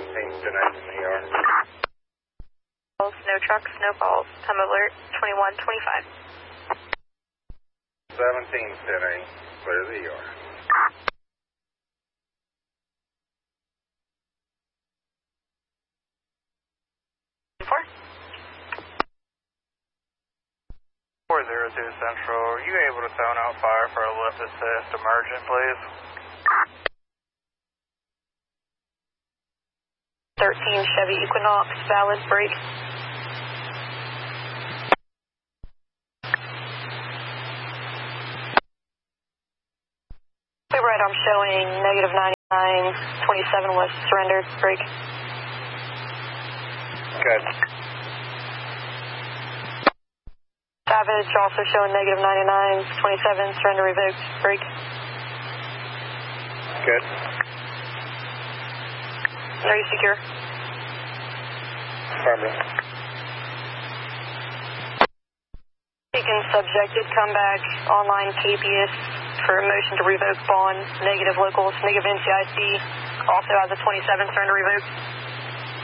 tonight in New York. No trucks, no calls. Time alert 2125. 1710, clear the yard. Four. 402 Central, are you able to tone out fire for a lift assist emergent, please? 13 Chevy Equinox, valid brake. Right, I'm showing negative 99, 27 was surrendered, brake. Good. Savage also showing negative 99, 27, surrender revoked, brake. Good. Are you secure? Affirmative. Beacon subjected, come back, online KPS for a motion to revoke bond, negative locals, negative NCIC, also has a 27 surrender revoked.